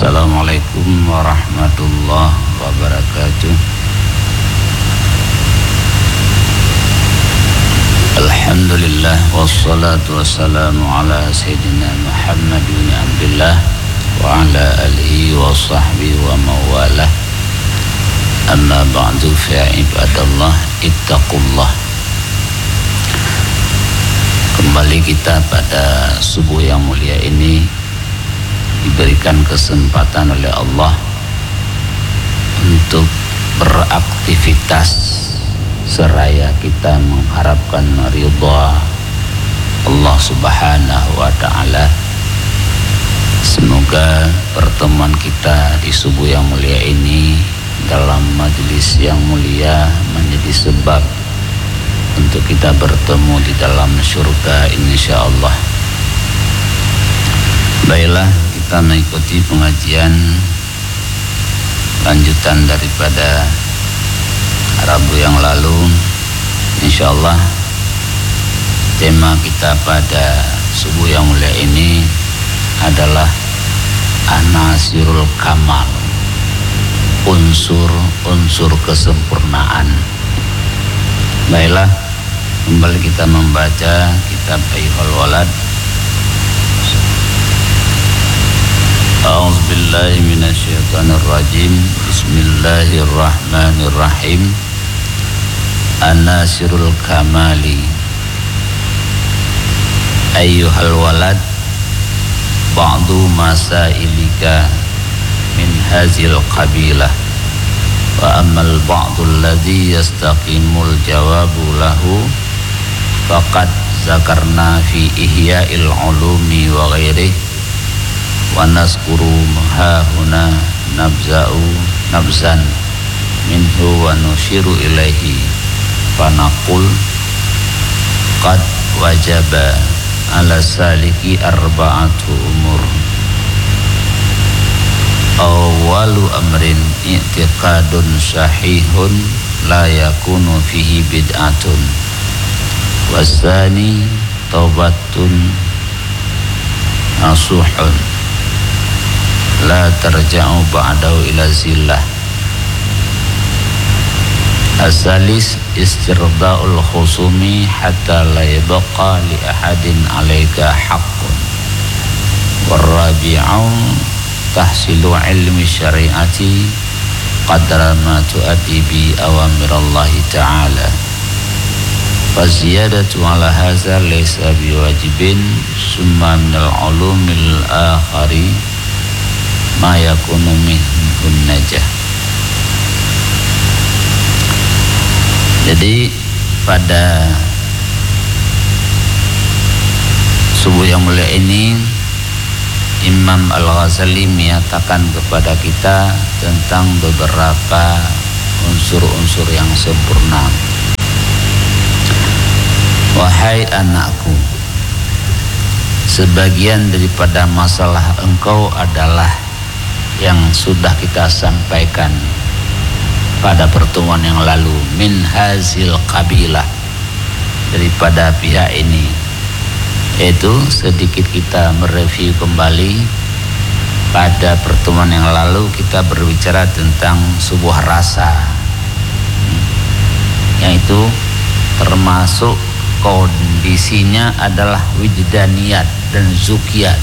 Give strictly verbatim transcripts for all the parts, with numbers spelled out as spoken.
Assalamualaikum warahmatullahi wabarakatuh. Alhamdulillah wassalatu wassalamu ala sayyidina Muhammad bin Abdullah wa ala alihi wa sahbihi wa mawalah. Amma ba'du fa ibadallah ittaqullah. Kembali kita pada subuh yang mulia ini diberikan kesempatan oleh Allah untuk beraktivitas seraya kita mengharapkan ridha Allah Subhanahu wa taala. Semoga pertemuan kita di subuh yang mulia ini dalam majelis yang mulia menjadi sebab untuk kita bertemu di dalam surga insyaallah. Baiklah, kita mengikuti pengajian lanjutan daripada Rabu yang lalu. Insyaallah tema kita pada subuh yang mulia ini adalah anasirul kamal, unsur-unsur kesempurnaan. Baiklah, kembali kita membaca kitab Ayyuhal Walad. A'udzu billahi minasyaitonir rajim. Bismillahirrahmanirrahim. Anasirul kamali. Ayyuhal walad, ba'du masailika min hazil qabilah. Wa ammal ba'du alladhi yastaqimul jawabu lahu faqad zakarna fi ihya'il ulumi wa ghairihi wa naskuru hahuna nabza'u nabzan minhu wa nushiru ilaihi fanaqul qad wajaba ala saliki arba'atu umur. Awalu amrin i'tiqadun sahihun la yakunu fihi bid'atun, wasani taubatun nasuhun la tarja'u ba'dahu ila zillah. Asalis istirda'ul khusumi hatta la yabqa li ahadin alaika haqqun. Warrabi'u tahsilu ilmi syari'ati qadra ma tu'addi bi awamirallahi ta'ala. Faziyadatu ala hadza laysa biwajibin. Summa minal ulumil akhari ma yakunu minhun najah. Jadi pada subuh yang mulia ini Imam Al-Ghazali menyatakan kepada kita tentang beberapa unsur-unsur yang sempurna. Wahai anakku, sebagian daripada masalah engkau adalah yang sudah kita sampaikan pada pertemuan yang lalu, min hazil qabilah, daripada pihak ini, yaitu sedikit kita mereview kembali. Pada pertemuan yang lalu kita berbicara tentang sebuah rasa, yang itu termasuk kondisinya adalah wijdaniyat dan zukiyat.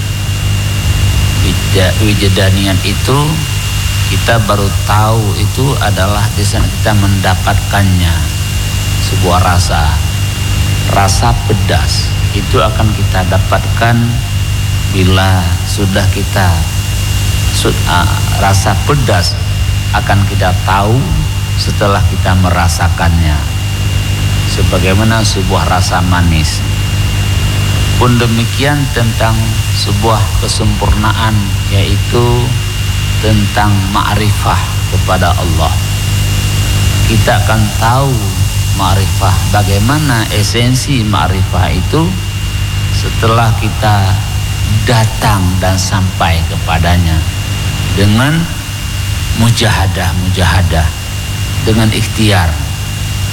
Wijdaniyat itu kita baru tahu itu adalah di sana kita mendapatkannya, sebuah rasa, rasa pedas itu akan kita dapatkan bila sudah kita sud, uh, rasa pedas akan kita tahu setelah kita merasakannya, sebagaimana sebuah rasa manis. Pun demikian tentang sebuah kesempurnaan, yaitu tentang ma'rifah kepada Allah. Kita akan tahu ma'rifah, bagaimana esensi ma'rifah itu setelah kita datang dan sampai kepadanya dengan mujahadah-mujahadah, dengan ikhtiar.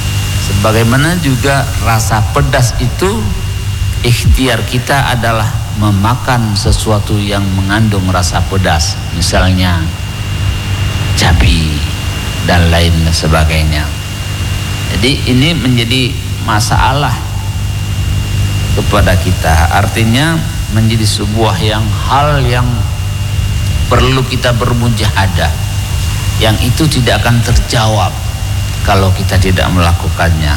Sebagaimana juga rasa pedas itu ikhtiar kita adalah memakan sesuatu yang mengandung rasa pedas, misalnya cabai dan lain sebagainya. Jadi ini menjadi masalah kepada kita, artinya menjadi sebuah yang hal yang perlu kita bermujahadah, yang itu tidak akan terjawab kalau kita tidak melakukannya.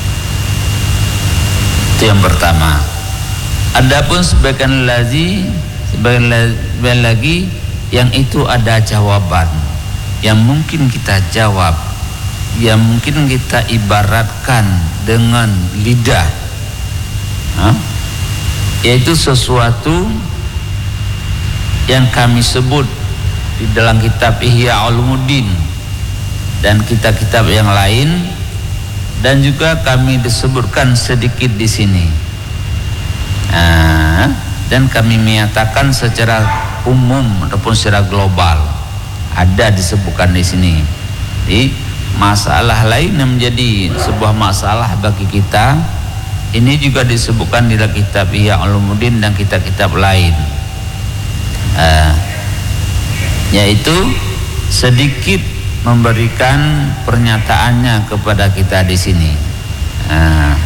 Itu yang pertama. Adapun sebagian lagi, sebagian lagi yang itu ada jawaban yang mungkin kita jawab, yang mungkin kita ibaratkan dengan lidah, ha? Yaitu sesuatu yang kami sebut di dalam kitab Ihya Ulumuddin dan kitab-kitab yang lain, dan juga kami disebutkan sedikit di sini. Nah, dan kami menyatakan secara umum ataupun secara global ada disebutkan di sini. Jadi masalah lain yang menjadi sebuah masalah bagi kita ini juga disebutkan di dalam kitab Ihya Ulumuddin dan kitab-kitab lain, uh, yaitu sedikit memberikan pernyataannya kepada kita di sini. Uh,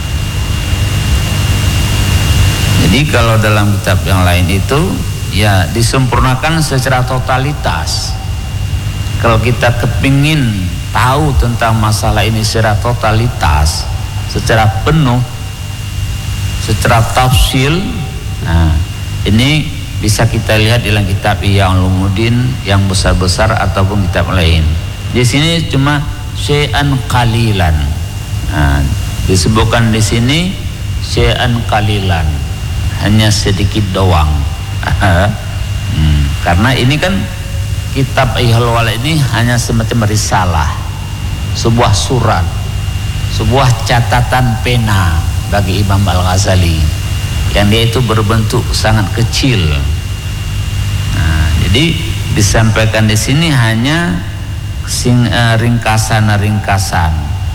jadi kalau dalam kitab yang lain itu ya disempurnakan secara totalitas. Kalau kita kepingin tahu tentang masalah ini secara totalitas, secara penuh, secara tafsil, nah ini bisa kita lihat dalam kitab Ihya Ulumuddin yang besar-besar ataupun kitab lain. Di sini cuma syai'an qalilan. Nah, disebutkan di sini syai'an qalilan, hanya sedikit doang. hmm, karena ini kan kitab Ihya Ulumuddin ini hanya semacam risalah, sebuah surat, sebuah catatan pena bagi Imam Al-Ghazali yang dia itu berbentuk sangat kecil. Nah, jadi disampaikan di sini hanya sing, uh, ringkasan-ringkasan.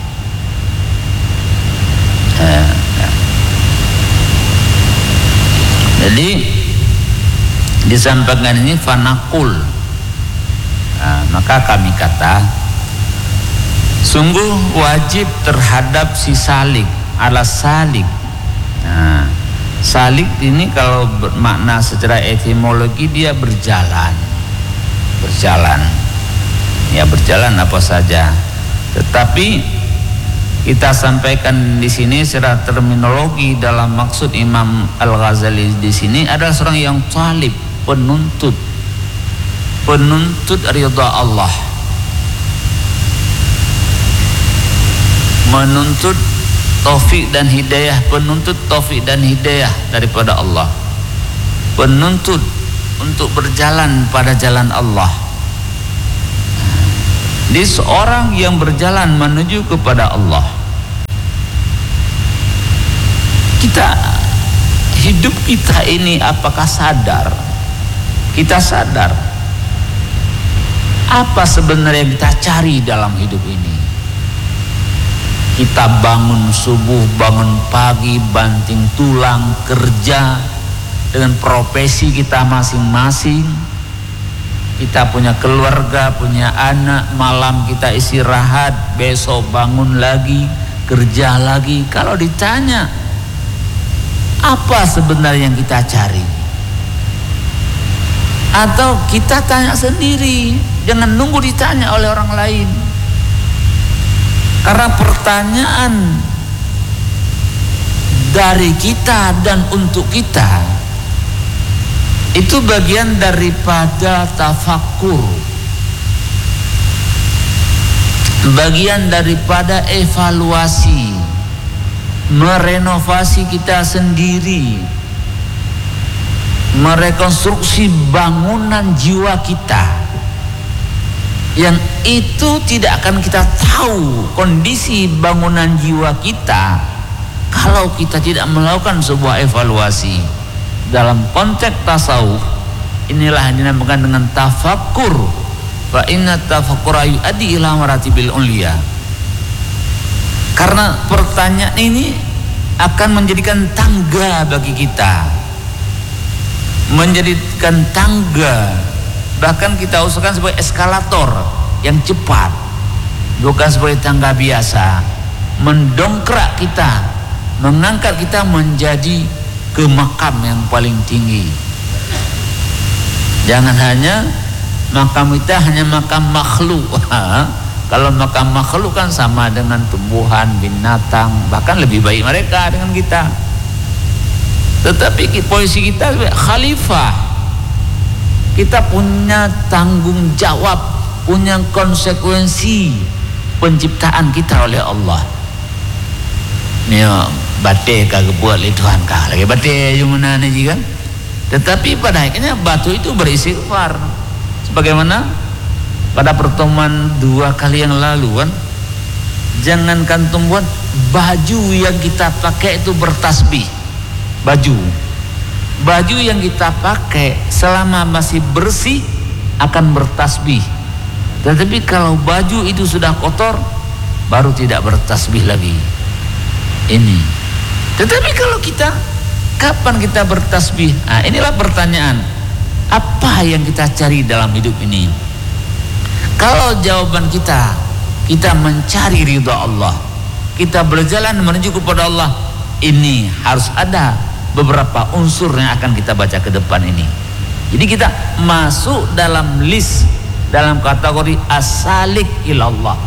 Uh, ya. Jadi disampaikan ini fanaqul. Nah, maka kami kata sungguh wajib terhadap si salik, ala salik. Nah, salik ini kalau bermakna secara etimologi dia berjalan, berjalan, ya berjalan apa saja. Tetapi kita sampaikan di sini secara terminologi dalam maksud Imam Al-Ghazali di sini adalah seorang yang talib, penuntut, penuntut ridha Allah, menuntut taufik dan hidayah, penuntut taufik dan hidayah daripada Allah, penuntut untuk berjalan pada jalan Allah. Dia seorang yang berjalan menuju kepada Allah. Kita hidup kita ini apakah sadar? Kita sadar apa sebenarnya yang kita cari dalam hidup ini? Kita bangun subuh, bangun pagi, banting tulang, kerja dengan profesi kita masing-masing. Kita punya keluarga, punya anak, malam kita istirahat, besok bangun lagi, kerja lagi. Kalau ditanya apa sebenarnya yang kita cari? Atau kita tanya sendiri, jangan nunggu ditanya oleh orang lain. Karena pertanyaan dari kita dan untuk kita itu bagian daripada tafakkur, bagian daripada evaluasi, merenovasi kita sendiri, merekonstruksi bangunan jiwa kita. Yang itu tidak akan kita tahu kondisi bangunan jiwa kita kalau kita tidak melakukan sebuah evaluasi. Dalam konteks tasawuf inilah yang dinamakan dengan tafakkur. Fa inna tafakkura yu'addi ila maratibil ulia. Karena pertanyaan ini akan menjadikan tangga bagi kita menjadikan tangga, bahkan kita usahakan sebagai eskalator yang cepat, bukan sebagai tangga biasa, mendongkrak kita, mengangkat kita menjadi ke makam yang paling tinggi. Jangan hanya makam kita hanya makam makhluk. Kalau makam makhluk kan sama dengan tumbuhan, binatang, bahkan lebih baik mereka dengan kita. Tetapi posisi kita khalifah, kita punya tanggung jawab, punya konsekuensi penciptaan kita oleh Allah. Ni bate kagak buat li Tuhan kah lagi bate yang mana ni kan. Tetapi pada akhirnya batu itu beristighfar, sebagaimana pada pertemuan dua kali yang lalu kan, jangankan tumbuhan, baju yang kita pakai itu bertasbih. Baju baju yang kita pakai selama masih bersih akan bertasbih. Tetapi kalau baju itu sudah kotor, baru tidak bertasbih lagi. Ini. Tetapi kalau kita, kapan kita bertasbih? Nah, inilah pertanyaan. Apa yang kita cari dalam hidup ini? Kalau jawaban kita, kita mencari ridha Allah, kita berjalan menuju kepada Allah, ini harus ada beberapa unsur yang akan kita baca ke depan ini. Jadi kita masuk dalam list, dalam kategori as-salik ilallah.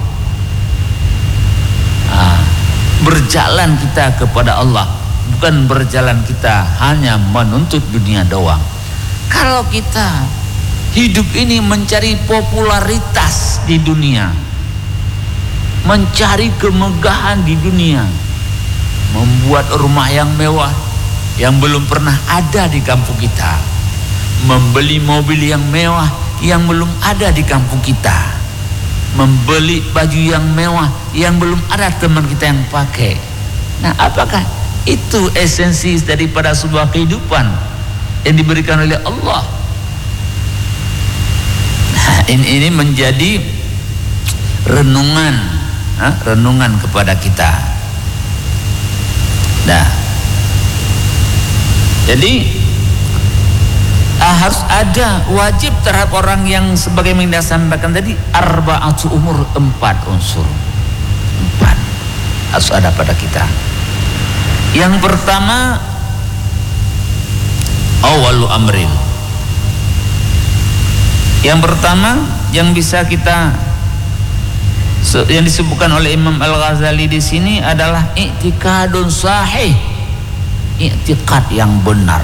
Nah, berjalan kita kepada Allah, bukan berjalan kita hanya menuntut dunia doang. Kalau kita hidup ini mencari popularitas di dunia, mencari kemegahan di dunia, membuat rumah yang mewah yang belum pernah ada di kampung kita, membeli mobil yang mewah yang belum ada di kampung kita, membeli baju yang mewah yang belum ada teman kita yang pakai. Nah, apakah itu esensi daripada sebuah kehidupan yang diberikan oleh Allah? Nah, ini, ini menjadi renungan, ha? renungan kepada kita. Nah, jadi ah, harus ada wajib terhadap orang yang sebagaimana yang disampaikan tadi, arba'atu umur, empat unsur, empat harus ada pada kita. Yang pertama, awalu amrin. Yang pertama yang bisa kita, yang disebutkan oleh Imam Al-Ghazali di sini adalah i'tikadun sahih, i'tikad yang benar.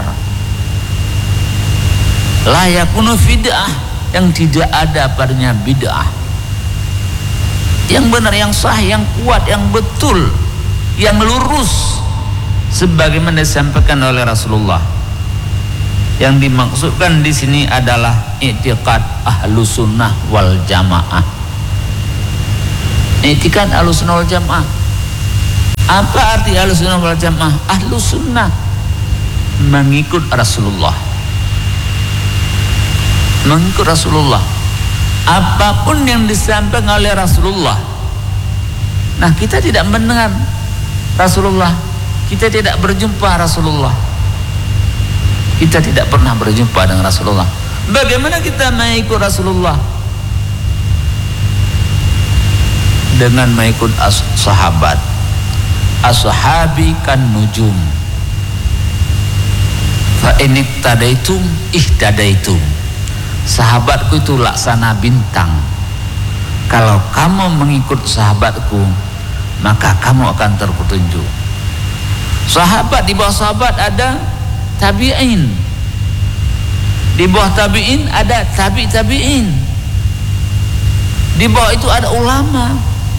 La yakunu bid'ah, yang tidak ada padanya bid'ah. Yang benar, yang sahih, yang kuat, yang betul, yang lurus, sebagaimana disampaikan oleh Rasulullah. Yang dimaksudkan di sini adalah i'tikad ahlus sunnah wal jamaah. I'tikad ahlus sunnah wal jamaah. Apa arti ahlus sunnah wal jamaah? Ahlus sunnah mengikut Rasulullah, mengikut Rasulullah. Apapun yang disampaikan oleh Rasulullah. Nah, kita tidak mendengar Rasulullah, kita tidak berjumpa Rasulullah, kita tidak pernah berjumpa dengan Rasulullah. Bagaimana kita mengikut Rasulullah? Dengan mengikut as sahabat. Ashabi kan nujum, fa in iktadaitum ihtadaitum. Sahabatku itu laksana bintang. Kalau kamu mengikut sahabatku, maka kamu akan terpetunjuk. Sahabat, di bawah sahabat ada tabi'in, di bawah tabi'in ada tabi' tabi'in, di bawah itu ada ulama.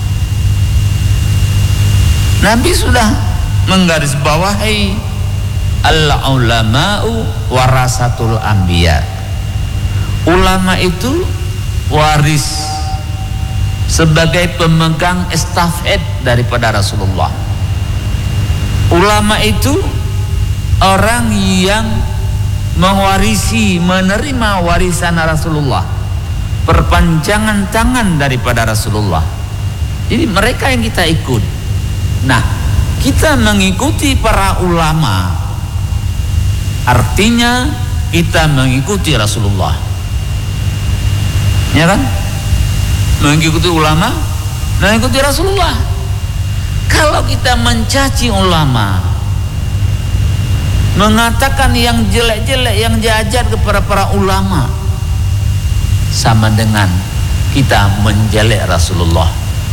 Nabi sudah menggarisbawahi al-ulama'u warasatul anbiya. Ulama itu waris, sebagai pemegang estafet daripada Rasulullah. Ulama itu orang yang mewarisi, menerima warisan Rasulullah, perpanjangan tangan daripada Rasulullah. Jadi mereka yang kita ikut. Nah, kita mengikuti para ulama, artinya kita mengikuti Rasulullah, ya kan? Mengikuti ulama, mengikuti Rasulullah. Kalau kita mencaci ulama, mengatakan yang jelek-jelek, yang jahat kepada para ulama, sama dengan kita menjelek Rasulullah.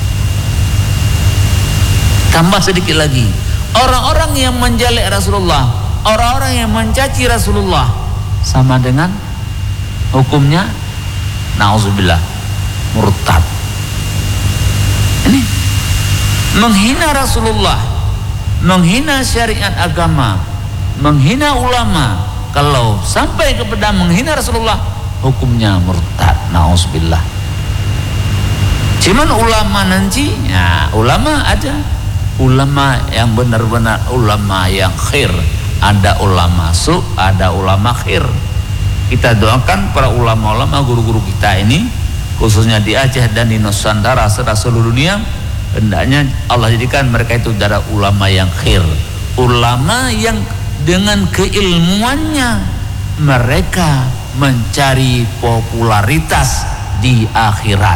Tambah sedikit lagi, orang-orang yang menjelek Rasulullah, orang-orang yang mencaci Rasulullah, sama dengan hukumnya na'udzubillah murtad. Ini menghina Rasulullah, menghina syariat agama, menghina ulama. Kalau sampai kepada menghina Rasulullah, hukumnya murtad, na'udzubillah. Cuman ulama nanti, ya ulama ada ulama yang benar-benar ulama yang khair, ada ulama su, ada ulama khair. Kita doakan para ulama-ulama, guru-guru kita ini, khususnya di Aceh dan di Nusantara serta seluruh dunia, hendaknya Allah jadikan mereka itu adalah ulama yang khair, ulama yang dengan keilmuannya mereka mencari popularitas di akhirat.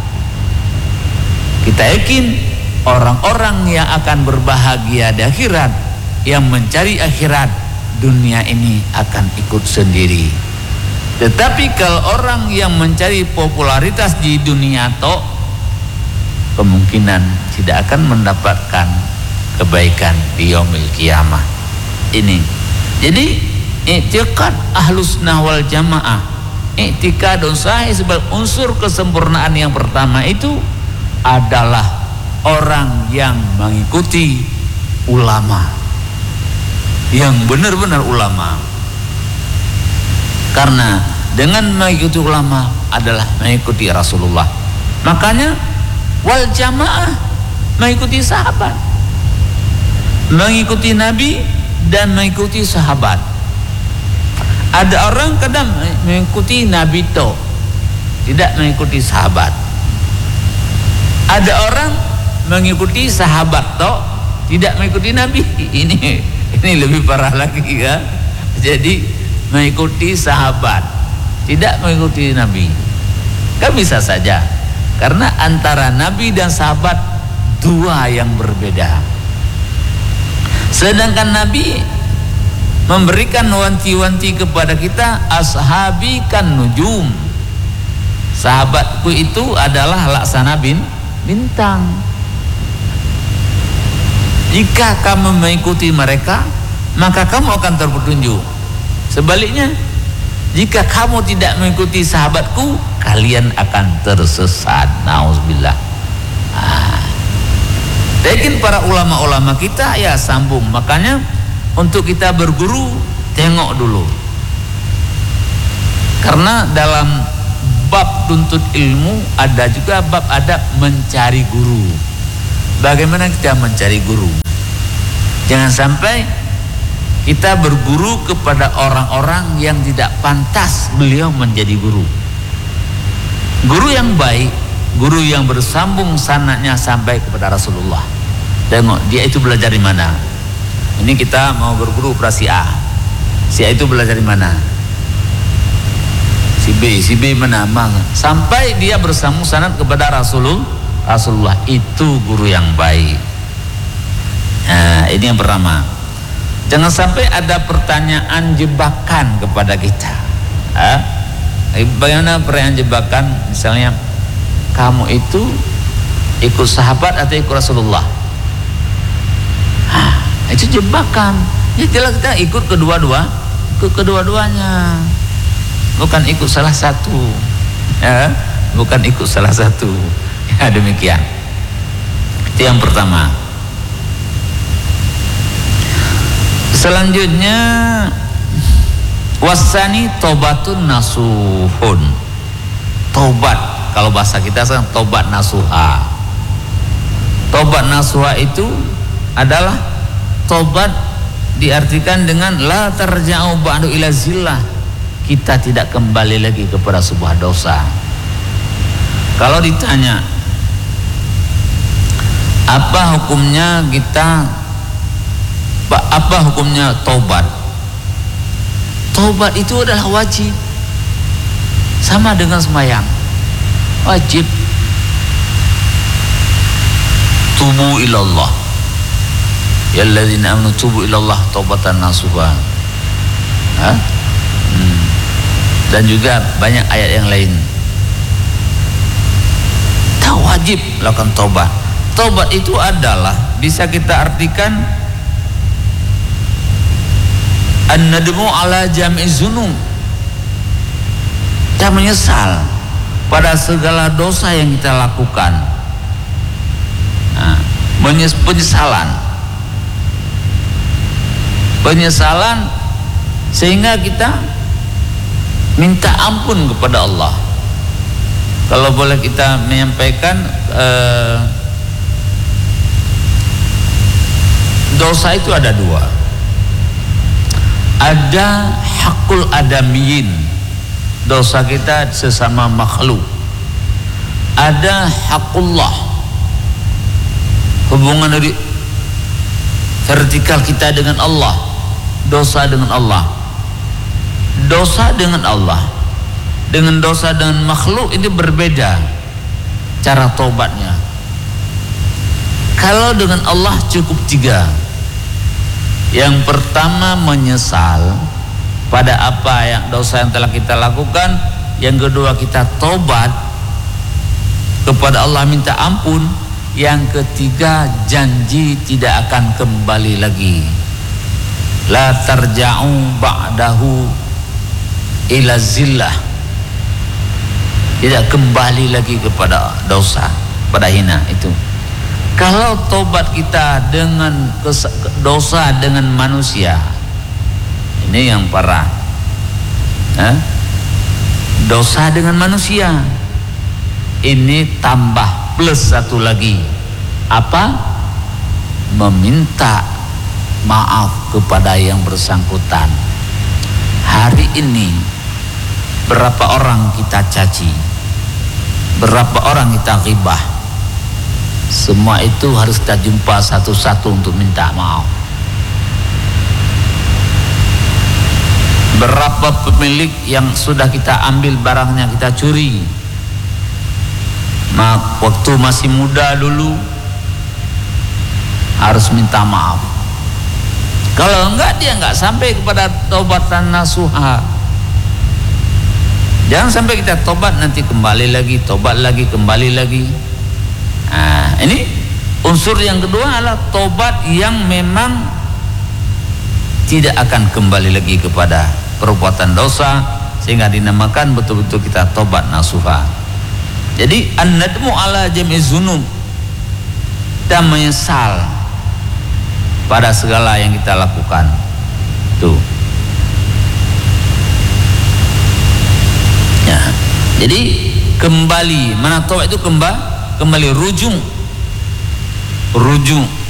Kita yakin orang-orang yang akan berbahagia di akhirat, yang mencari akhirat, dunia ini akan ikut sendiri. Tetapi kalau orang yang mencari popularitas di dunia toh, kemungkinan tidak akan mendapatkan kebaikan di yaumil qiyamah. Ini jadi i'tiqad ahlus sunnah wal jamaah, i'tiqadun sahih sebagai unsur kesempurnaan yang pertama itu adalah orang yang mengikuti ulama, yang benar-benar ulama. Karena dengan mengikuti ulama adalah mengikuti Rasulullah. Makanya wal jamaah mengikuti sahabat, mengikuti Nabi dan mengikuti sahabat. Ada orang kadang mengikuti Nabi to, tidak mengikuti sahabat. Ada orang mengikuti sahabat to, tidak mengikuti Nabi. Ini ini lebih parah lagi ya. Jadi mengikuti sahabat, tidak mengikuti Nabi, kan bisa saja. Karena antara Nabi dan sahabat dua yang berbeda. Sedangkan Nabi memberikan wanti-wanti kepada kita, ashabi kan nujum, sahabatku itu adalah laksana bin bintang. Jika kamu mengikuti mereka, maka kamu akan terpetunjuk. Sebaliknya, jika kamu tidak mengikuti sahabatku, kalian akan tersesat. Nauzubillah. Ah. Mungkin para ulama-ulama kita ya sambung. Makanya untuk kita berguru, tengok dulu. Karena dalam bab tuntut ilmu ada juga bab adab mencari guru. Bagaimana kita mencari guru? Jangan sampai kita berguru kepada orang-orang yang tidak pantas beliau menjadi guru. Guru yang baik, guru yang bersambung sanadnya sampai kepada Rasulullah. Tengok dia itu belajar di mana. Ini kita mau berguru kepada si A. Si A itu belajar di mana? Si B, si B mana? Sampai dia bersambung sanad kepada Rasulullah. Rasulullah itu guru yang baik. Nah, ini yang pertama. Jangan sampai ada pertanyaan jebakan kepada kita. Hah? Bagaimana pertanyaan jebakan? Misalnya, kamu itu ikut sahabat atau ikut Rasulullah? Hah, itu jebakan. Ya jelas kita ikut kedua-dua, ikut kedua-duanya. Bukan ikut salah satu. Ya, bukan ikut salah satu. Ya demikian. Itu yang pertama. Selanjutnya wasani tobatun nasuhun. Tobat, kalau bahasa kita sekarang tobat nasuha. Tobat nasuha itu adalah tobat diartikan dengan la tarja'u ba'du ila zillah. Kita tidak kembali lagi kepada sebuah dosa. Kalau ditanya apa hukumnya kita, apa hukumnya tobat? Taubat itu adalah wajib, sama dengan sembahyang, wajib. Tubu ilallah ya alladzina amanu tubu ilallah taubatan nasuha. hmm. Dan juga banyak ayat yang lain. Tak wajib lakukan taubat. Taubat itu adalah bisa kita artikan an-nadmu ala jam'i zunub. Kita menyesal pada segala dosa yang kita lakukan. Nah, penyesalan penyesalan sehingga kita minta ampun kepada Allah. Kalau boleh kita menyampaikan, eh, dosa itu ada dua. Ada hakul adamiyin, dosa kita sesama makhluk. Ada hakullah, hubungan dari vertikal kita dengan Allah, dosa dengan Allah. Dosa dengan Allah dengan dosa dengan makhluk ini berbeda cara tobatnya. Kalau dengan Allah cukup tiga. Yang pertama menyesal pada apa yang dosa yang telah kita lakukan. Yang kedua kita tobat kepada Allah, minta ampun. Yang ketiga janji tidak akan kembali lagi. La tarja'u ba'dahu ila zillah, tidak kembali lagi kepada dosa, pada hina itu. Kalau tobat kita dengan dosa dengan manusia, ini yang parah. Hah? Dosa dengan manusia ini tambah plus satu lagi, apa? Meminta maaf kepada yang bersangkutan. Hari ini berapa orang kita caci, berapa orang kita ghibah, semua itu harus kita jumpa satu-satu untuk minta maaf. Berapa pemilik yang sudah kita ambil barangnya, kita curi, Mak, waktu masih muda dulu harus minta maaf. Kalau enggak, dia enggak sampai kepada taubatan nasuha. Jangan sampai kita tobat nanti kembali lagi, tobat lagi, kembali lagi. Nah, ini unsur yang kedua adalah tobat yang memang tidak akan kembali lagi kepada perbuatan dosa, sehingga dinamakan betul-betul kita tobat nasuha. Jadi an-nadmu ala jami'iz zunub, kita menyesal pada segala yang kita lakukan. Tuh. Ya. Jadi kembali, mana taubat itu kembali, kembali rujung, rujung